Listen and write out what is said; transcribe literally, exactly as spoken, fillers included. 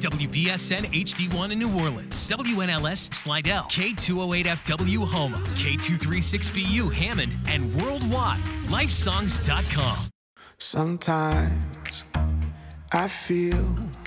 W B S N H D one in New Orleans, W N L S Slidell, K two oh eight F W Houma, K two thirty-six B U Hammond, and worldwide, lifesongs dot com. Sometimes I feel